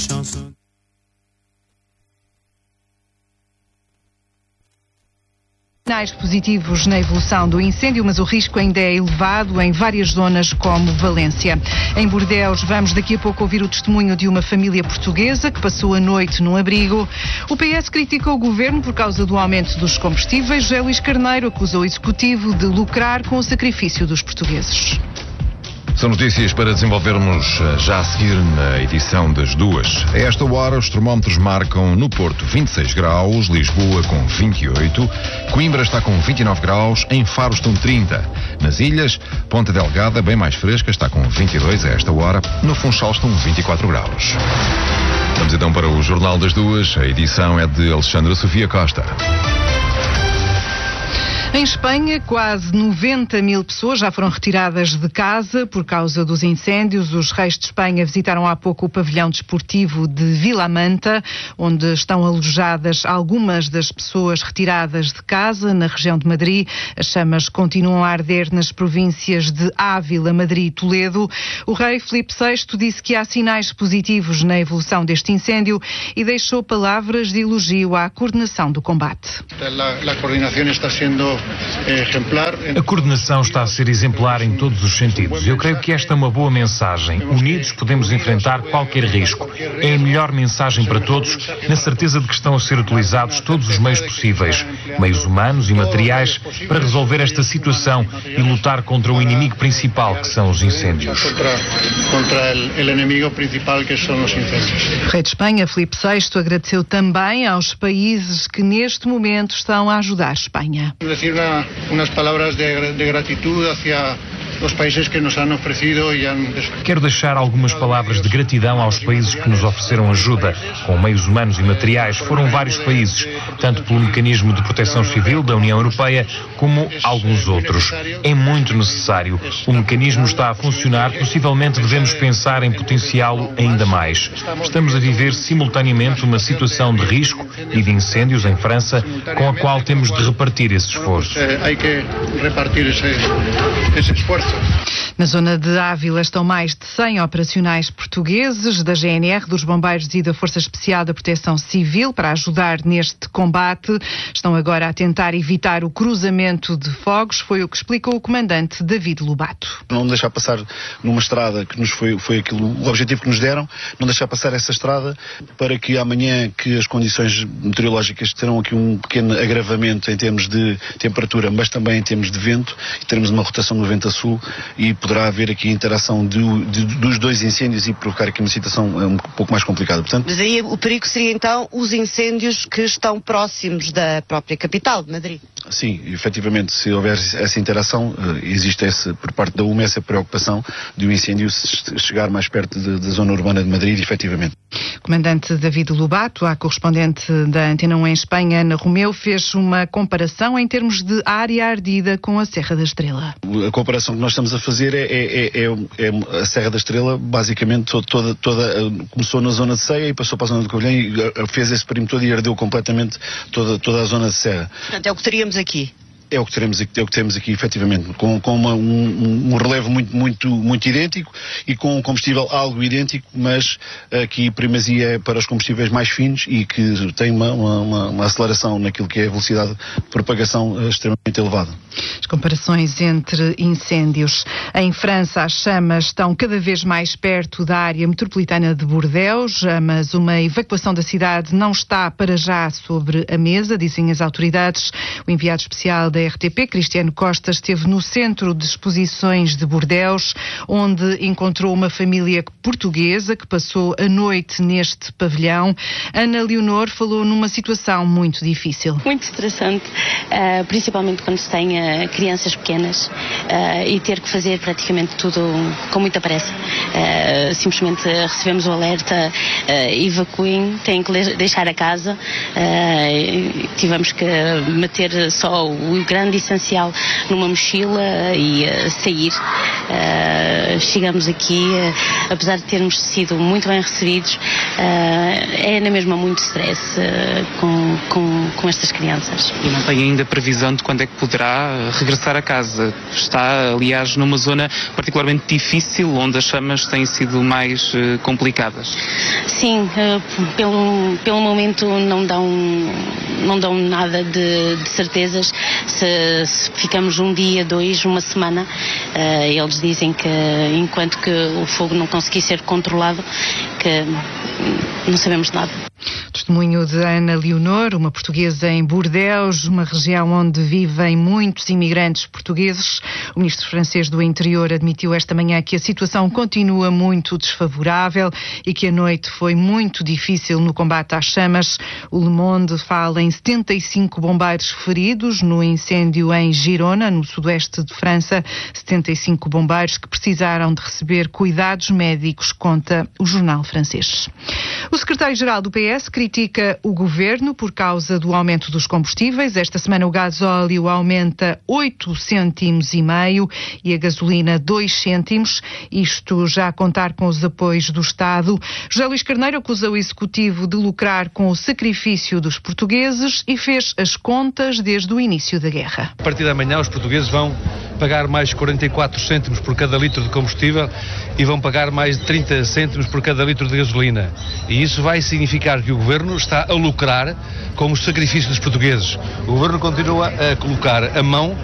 chansons. Sinais positivos na evolução do incêndio, mas o risco ainda é elevado em várias zonas como Valência. Em Bordeus, vamos daqui a pouco ouvir o testemunho de uma família portuguesa que passou a noite num abrigo. O PS critica o governo por causa do aumento dos combustíveis. José Luís Carneiro acusou o executivo de lucrar com o sacrifício dos portugueses. São notícias para desenvolvermos já a seguir na edição das 2. A esta hora, os termómetros marcam no Porto 26 graus, Lisboa com 28, Coimbra está com 29 graus, em Faro estão 30. Nas ilhas, Ponta Delgada, bem mais fresca, está com 22 a esta hora, no Funchal estão 24 graus. Vamos então para o Jornal das 2, a edição é de Alexandra Sofia Costa. Em Espanha, quase 90 mil pessoas já foram retiradas de casa por causa dos incêndios. Os reis de Espanha visitaram há pouco o pavilhão desportivo de Vilamanta, onde estão alojadas algumas das pessoas retiradas de casa na região de Madrid. As chamas continuam a arder nas províncias de Ávila, Madrid e Toledo. O rei Filipe VI disse que há sinais positivos na evolução deste incêndio e deixou palavras de elogio à coordenação do combate. A coordenação está a ser exemplar em todos os sentidos. Eu creio que esta é uma boa mensagem. Unidos podemos enfrentar qualquer risco. É a melhor mensagem para todos, na certeza de que estão a ser utilizados todos os meios possíveis, meios humanos e materiais, para resolver esta situação e lutar contra o inimigo principal, que são os incêndios. O rei de Espanha, Filipe VI, agradeceu também aos países que neste momento estão a ajudar a Espanha. Unas palabras de gratitud hacia os países que nos han oferecido e han... Quero deixar algumas palavras de gratidão aos países que nos ofereceram ajuda, com meios humanos e materiais. Foram vários países, tanto pelo mecanismo de proteção civil da União Europeia, como alguns outros. É muito necessário. O mecanismo está a funcionar, possivelmente devemos pensar em potenciá-lo ainda mais. Estamos a viver simultaneamente uma situação de risco e de incêndios em França, com a qual temos de repartir esse esforço. Há que repartir esse esforço. Na zona de Ávila estão mais de 100 operacionais portugueses da GNR, dos Bombeiros e da Força Especial da Proteção Civil para ajudar neste combate. Estão agora a tentar evitar o cruzamento de fogos, foi o que explicou o comandante David Lobato. Não deixar passar numa estrada que foi aquilo, o objetivo que nos deram, não deixar passar essa estrada para que amanhã, que as condições meteorológicas terão aqui um pequeno agravamento em termos de temperatura, mas também em termos de vento, e teremos uma rotação do vento a sul e poderá haver aqui a interação dos dois incêndios e provocar aqui uma situação um pouco mais complicada. Portanto... Mas aí o perigo seria então os incêndios que estão próximos da própria capital, de Madrid. Sim, efetivamente, se houver essa interação, existe por parte da UMA essa preocupação de o incêndio chegar mais perto da zona urbana de Madrid, efetivamente. Comandante David Lobato, a correspondente da Antena 1 em Espanha, Ana Romeu, fez uma comparação em termos de área ardida com a Serra da Estrela. A comparação que nós estamos a fazer é a Serra da Estrela, basicamente toda começou na zona de Ceia e passou para a zona de Covilhã e fez esse perímetro todo e ardeu completamente toda a zona de Serra. Portanto, é o que teríamos aqui. É o que temos aqui, efetivamente, com um relevo muito idêntico e com um combustível algo idêntico, mas aqui primazia é para os combustíveis mais finos e que tem uma aceleração naquilo que é a velocidade de propagação extremamente elevada. As comparações entre incêndios. Em França, as chamas estão cada vez mais perto da área metropolitana de Bordeus, mas uma evacuação da cidade não está para já sobre a mesa, dizem as autoridades. O enviado especial da RTP, Cristiano Costa, esteve no Centro de Exposições de Bordeus, onde encontrou uma família portuguesa que passou a noite neste pavilhão. Ana Leonor falou numa situação muito difícil. Muito estressante, principalmente quando se tem crianças pequenas e ter que fazer praticamente tudo com muita pressa. Simplesmente recebemos o alerta, evacuem, têm que deixar a casa, tivemos que meter só o grande essencial numa mochila e sair. Chegamos aqui, apesar de termos sido muito bem recebidos, é na mesma muito stress com estas crianças. E não tem ainda previsão de quando é que poderá regressar a casa. Está, aliás, numa zona particularmente difícil, onde as chamas têm sido mais complicadas. Sim, pelo momento não dão nada de certezas. Se ficamos um dia, 2, uma semana, eles dizem que enquanto que o fogo não conseguir ser controlado, que não sabemos nada. Testemunho de Ana Leonor, uma portuguesa em Bordeaux, uma região onde vivem muitos imigrantes portugueses. O ministro francês do Interior admitiu esta manhã que a situação continua muito desfavorável e que a noite foi muito difícil no combate às chamas. O Le Monde fala em 75 bombeiros feridos no incêndio em Girona, no sudoeste de França. 75 bombeiros que precisaram de receber cuidados médicos, conta o jornal francês. O secretário-geral do PS critica o governo por causa do aumento dos combustíveis. Esta semana o gasóleo aumenta 8,5 cêntimos e a gasolina 2 cêntimos. Isto já a contar com os apoios do Estado. José Luís Carneiro acusa o Executivo de lucrar com o sacrifício dos portugueses e fez as contas desde o início da guerra. A partir da manhã os portugueses vão pagar mais 44 cêntimos por cada litro de combustível e vão pagar mais de 30 cêntimos por cada litro de gasolina. E isso vai significar que o Governo está a lucrar com os sacrifícios dos portugueses. O Governo continua a colocar a mão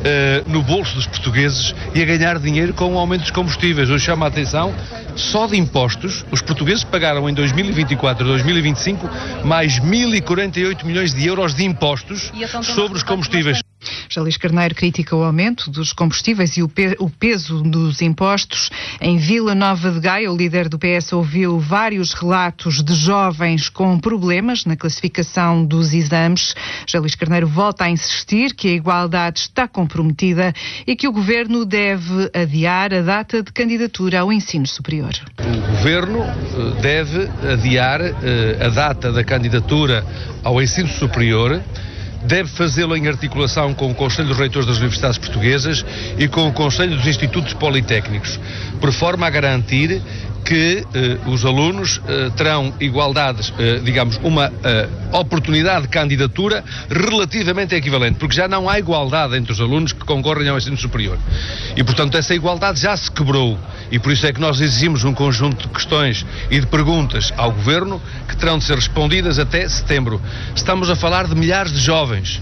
no bolso dos portugueses e a ganhar dinheiro com o aumento dos combustíveis. Eu chamo a atenção, só de impostos, os portugueses pagaram em 2024 e 2025 mais 1.048 milhões de euros de impostos sobre os combustíveis. José Luís Carneiro critica o aumento dos combustíveis e o peso dos impostos. Em Vila Nova de Gaia, o líder do PS ouviu vários relatos de jovens com problemas na classificação dos exames. José Luís Carneiro volta a insistir que a igualdade está comprometida e que o Governo deve adiar a data de candidatura ao ensino superior. O Governo deve adiar a data da candidatura ao ensino superior. Deve fazê-lo em articulação com o Conselho dos Reitores das Universidades Portuguesas e com o Conselho dos Institutos Politécnicos, por forma a garantir que os alunos terão igualdades, uma oportunidade de candidatura relativamente equivalente, porque já não há igualdade entre os alunos que concorrem ao ensino superior. E, portanto, essa igualdade já se quebrou. E por isso é que nós exigimos um conjunto de questões e de perguntas ao Governo que terão de ser respondidas até setembro. Estamos a falar de milhares de jovens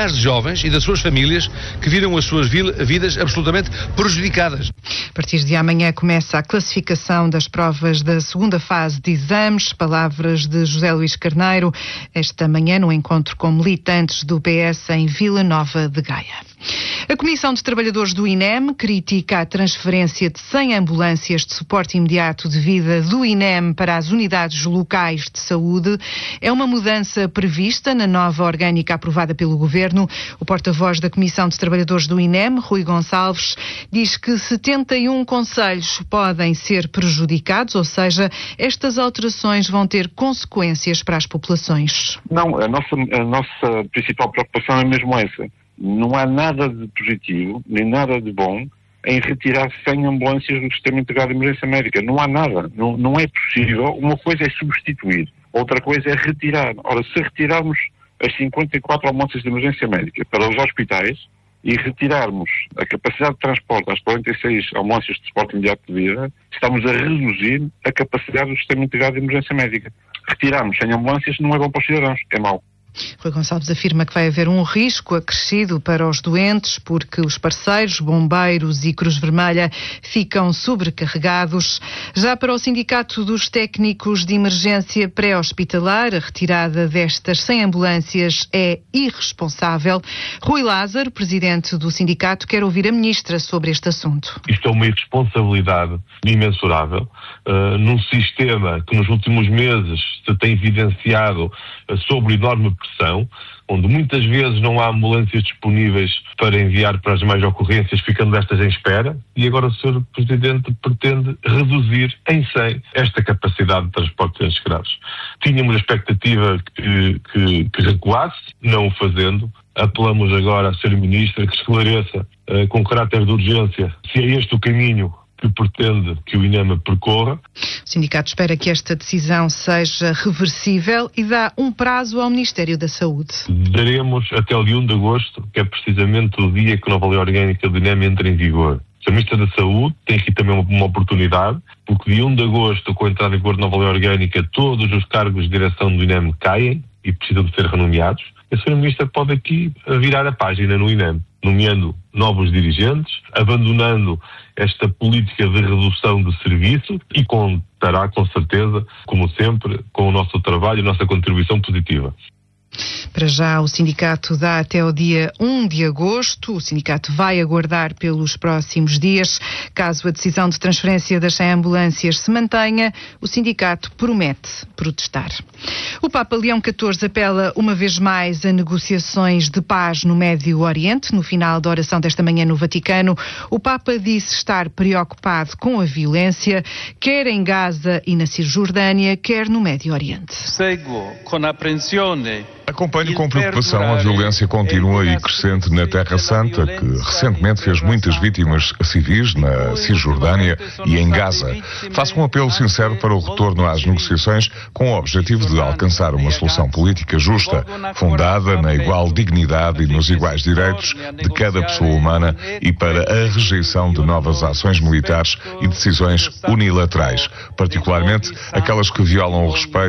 e das suas famílias que viram as suas vidas absolutamente prejudicadas. A partir de amanhã começa a classificação das provas da segunda fase de exames. Palavras de José Luís Carneiro esta manhã no encontro com militantes do PS em Vila Nova de Gaia. A Comissão de Trabalhadores do INEM critica a transferência de 100 ambulâncias de suporte imediato de vida do INEM para as unidades locais de saúde. É uma mudança prevista na nova orgânica aprovada pelo Governo. O porta-voz da Comissão de Trabalhadores do INEM, Rui Gonçalves, diz que 71 concelhos podem ser prejudicados, ou seja, estas alterações vão ter consequências para as populações. Não, a nossa principal preocupação é mesmo essa. Não há nada de positivo, nem nada de bom em retirar 100 ambulâncias do Sistema Integrado de Emergência Médica. Não há nada. Não é possível. Uma coisa é substituir, outra coisa é retirar. Ora, se retirarmos as 54 ambulâncias de emergência médica para os hospitais e retirarmos a capacidade de transporte às 46 ambulâncias de suporte imediato de vida, estamos a reduzir a capacidade do Sistema Integrado de Emergência Médica. Retirarmos 100 ambulâncias não é bom para os cidadãos, é mau. Rui Gonçalves afirma que vai haver um risco acrescido para os doentes porque os parceiros, bombeiros e Cruz Vermelha ficam sobrecarregados. Já para o Sindicato dos Técnicos de Emergência Pré-Hospitalar, a retirada destas 100 ambulâncias é irresponsável. Rui Lázaro, presidente do sindicato, quer ouvir a ministra sobre este assunto. Isto é uma irresponsabilidade imensurável num sistema que nos últimos meses se tem evidenciado sobre o enorme pressão, onde muitas vezes não há ambulâncias disponíveis para enviar para as demais ocorrências, ficando estas em espera, e agora o Sr. Presidente pretende reduzir em 100 esta capacidade de transporte de doentes graves. Tínhamos a expectativa que recuasse, não o fazendo. Apelamos agora à Sra. Ministra que esclareça com caráter de urgência se é este o caminho que pretende que o INEMA percorra. O sindicato espera que esta decisão seja reversível e dá um prazo ao Ministério da Saúde. Daremos até o dia 1 de agosto, que é precisamente o dia que a nova lei orgânica do INEMA entra em vigor. O Ministro da Saúde tem aqui também uma oportunidade, porque dia 1 de agosto, com a entrada em vigor da nova lei orgânica, todos os cargos de direção do INEM caem e precisam de ser renomeados. A Sra. Ministra pode aqui virar a página no INEM, nomeando novos dirigentes, abandonando esta política de redução de serviço e contará, com certeza, como sempre, com o nosso trabalho e a nossa contribuição positiva. Para já, o sindicato dá até o dia 1 de agosto. O sindicato vai aguardar pelos próximos dias. Caso a decisão de transferência das 100 ambulâncias se mantenha, o sindicato promete protestar. O Papa Leão XIV apela uma vez mais a negociações de paz no Médio Oriente. No final da oração desta manhã no Vaticano, o Papa disse estar preocupado com a violência, quer em Gaza e na Cisjordânia, quer no Médio Oriente. Acompanho com preocupação a violência contínua e crescente na Terra Santa, que recentemente fez muitas vítimas civis na Cisjordânia e em Gaza. Faço um apelo sincero para o retorno às negociações com o objetivo de alcançar uma solução política justa, fundada na igual dignidade e nos iguais direitos de cada pessoa humana e para a rejeição de novas ações militares e decisões unilaterais, particularmente aquelas que violam o respeito